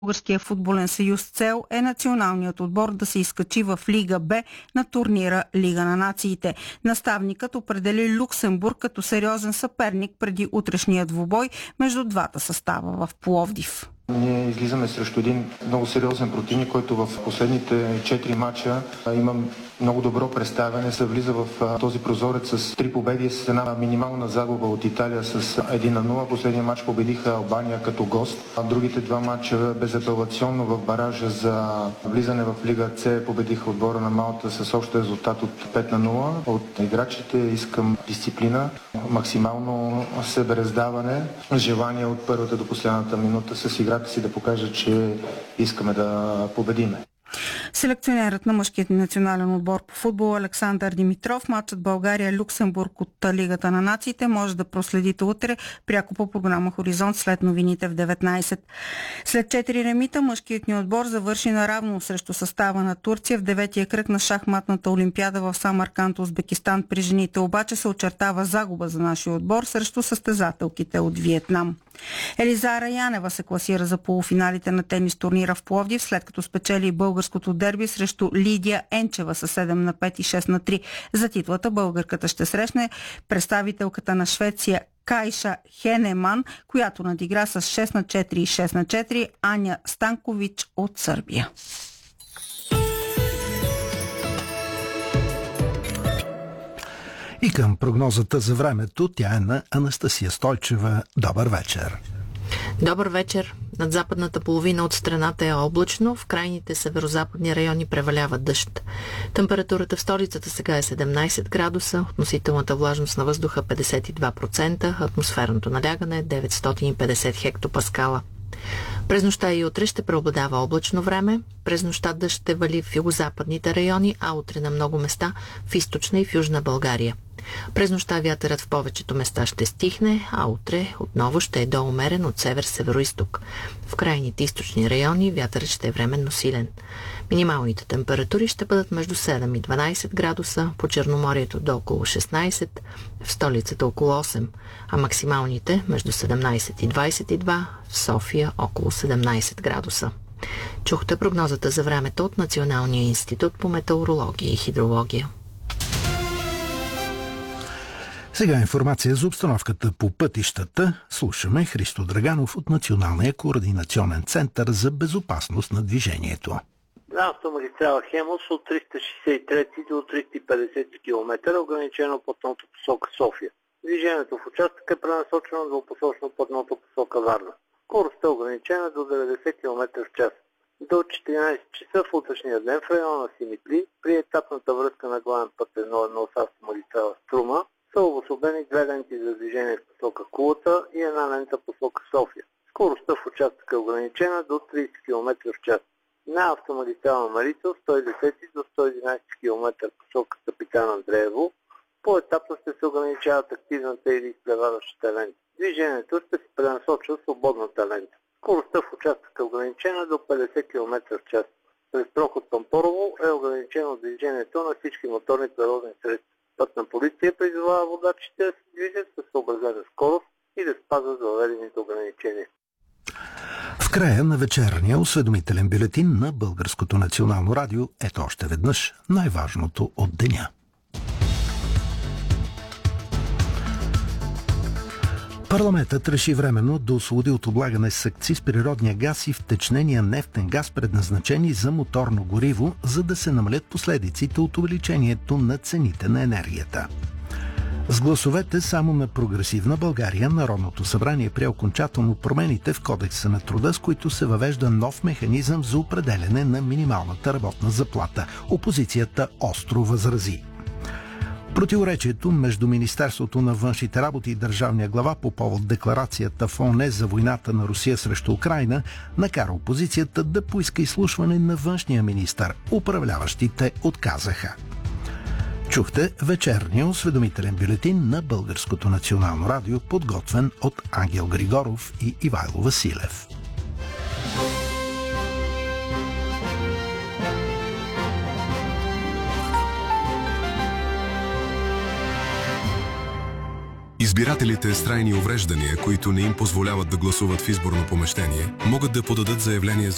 Българския футболен съюз цел е националният отбор да се изкачи в Лига Б на турнира Лига на нациите. Наставникът определи Люксембург като сериозен съперник преди утрешния двубой между двата състава в Пловдив. Ние излизаме срещу един много сериозен противник, който в последните 4 мача има много добро представяне. Се влиза в този прозорец с 3 победи, с една минимална загуба от Италия с 1-0. Последния мач победиха Албания като гост. А другите 2 мача безапелационно в баража за влизане в Лига С победиха отбора на Малта с общ резултат от 5-0. От играчите искам дисциплина, максимално себераздаване, желание от първата до последната минута с играта си да покажа, че искаме да победиме. Селекционерът на мъжкият национален отбор по футбол Александър Димитров матчът България-Люксембург от Лигата на нациите може да проследите утре пряко по програма Хоризонт след новините в 19. След 4 ремита мъжкият ни отбор завърши наравно срещу състава на Турция в 9-я кръг на шахматната олимпиада в Самарканд, Узбекистан. При жените обаче се очертава загуба за нашия отбор срещу състезателките от Виетнам. Елизара Янева се класира за полуфиналите на тенис турнира в Пловдив, след като спечели българското дерби срещу Лидия Енчева с 7-5 и 6-3. За титлата българката ще срещне представителката на Швеция Кайша Хенеман, която надигра с 6-4 и 6-4 Аня Станкович от Сърбия. И към прогнозата за времето, тя е на Анастасия Стойчева. Добър вечер! Добър вечер! Над западната половина от страната е облачно, в крайните северозападни райони превалява дъжд. Температурата в столицата сега е 17 градуса, относителната влажност на въздуха 52%, атмосферното налягане е 950 хектопаскала. През нощта и утре ще преобладава облачно време. През нощта дъжд ще вали в югозападните райони, а утре на много места в източна и в южна България. През нощта вятърът в повечето места ще стихне, а утре отново ще е доумерен от север-североизток. В крайните източни райони вятърът ще е временно силен. Минималните температури ще бъдат между 7 и 12 градуса, по Черноморието до около 16, в столицата около 8, а максималните между 17 и 22, в София около 17 градуса. Чухте прогнозата за времето от Националния институт по метеорология и хидрология. Сега информация за обстановката по пътищата. Слушаме Христо Драганов от Националния координационен център за безопасност на движението. На автомагистрала Хемус от 363 до 350 км ограничено пътното посока София. Движението в участъка е пренасочено двупосочно пътното посока Варна. Скоростта е ограничена до 90 км в час. До 14 часа в утрешния ден в района на Симитли при етапната връзка на главен път 1-1 с автомагистрала Струма са обособени 2 ленти за движение в посока Кулата и една лента посока София. Скоростта в участъка е ограничена до 30 км в час. На автомагистрала Марица от 110 до 111 км посока Капитан Андреево по-етапно ще се ограничават активната или изплеваващата лента. Движението ще се пренасочва в свободната лента. Скоростта в участъка е ограничена до 50 км в час. През проход Пампорово е ограничено движението на всички моторни превозни средства. Пътна полиция призовава водачите да се движат със съобразена скорост и да спазват въведените ограничения. В края на вечерния осведомителен бюлетин на Българското национално радио ето още веднъж най-важното от деня. Парламентът реши временно да освободи от облагане с акциз природния газ и втечнения нефтен газ, предназначени за моторно гориво, за да се намалят последиците от увеличението на цените на енергията. С гласовете само на Прогресивна България Народното събрание прие окончателно промените в Кодекса на труда, с които се въвежда нов механизъм за определяне на минималната работна заплата. Опозицията остро възрази. Противоречието между Министерството на външните работи и Държавния глава по повод декларацията в ООН за войната на Русия срещу Украйна накара опозицията да поиска изслушване на външния министър. Управляващите отказаха. Чухте вечерния осведомителен бюлетин на Българското национално радио, подготвен от Ангел Григоров и Ивайло Василев. Избирателите с трайни увреждания, които не им позволяват да гласуват в изборно помещение, могат да подадат заявление за